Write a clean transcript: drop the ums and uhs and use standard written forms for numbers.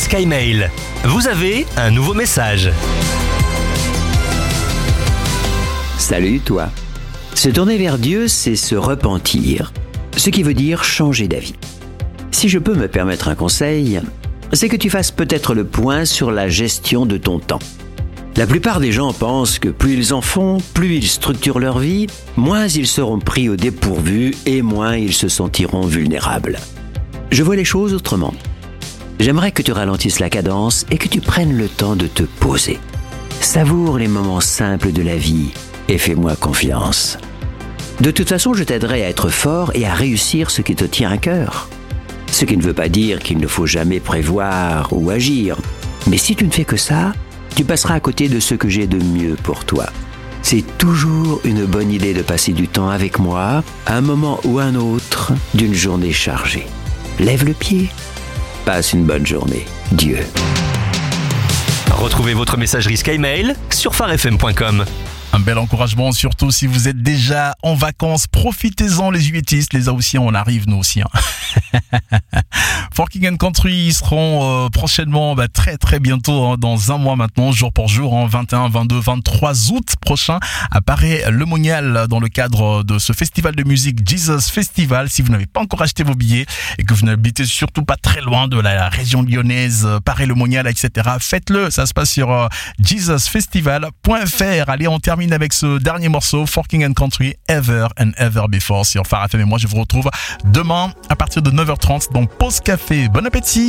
SkyMail. Vous avez un nouveau message. Salut toi. Se tourner vers Dieu, c'est se repentir, ce qui veut dire changer d'avis. Si je peux me permettre un conseil, c'est que tu fasses peut-être le point sur la gestion de ton temps. La plupart des gens pensent que plus ils en font, plus ils structurent leur vie, moins ils seront pris au dépourvu et moins ils se sentiront vulnérables. Je vois les choses autrement. J'aimerais que tu ralentisses la cadence et que tu prennes le temps de te poser. Savoure les moments simples de la vie et fais-moi confiance. De toute façon, je t'aiderai à être fort et à réussir ce qui te tient à cœur. Ce qui ne veut pas dire qu'il ne faut jamais prévoir ou agir. Mais si tu ne fais que ça, tu passeras à côté de ce que j'ai de mieux pour toi. C'est toujours une bonne idée de passer du temps avec moi, à un moment ou un autre d'une journée chargée. Lève le pied. Passe une bonne journée. Dieu. Retrouvez votre messagerie SkyMail sur pharefm.com. Un bel encouragement, surtout si vous êtes déjà en vacances. Profitez-en les Juétistes, les Haussiens, on arrive nous aussi. Forking and Country, ils seront prochainement, très bientôt, dans un mois maintenant, jour pour jour, 21, 22, 23 août prochain, à Paray-le-Monial, dans le cadre de ce festival de musique Jesus Festival. Si vous n'avez pas encore acheté vos billets et que vous n'habitez surtout pas très loin de la région lyonnaise, Paray-le-Monial, etc., faites-le. Ça se passe sur jesusfestival.fr. Allez, on termine avec ce dernier morceau, Forking and Country, Ever and Ever Before sur Phare FM. Et moi, je vous retrouve demain à partir de 9h30 dans Pause Café. Bon appétit!